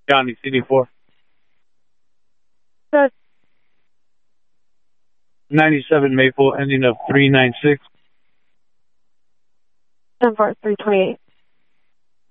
County CD4. Good. 97 Maple, ending of 396. 10-4, 328.